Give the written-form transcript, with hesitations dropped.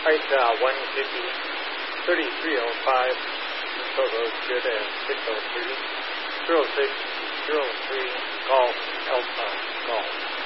Height 150, 3305. Total is good at 603, 0603 Golf Alpha Golf.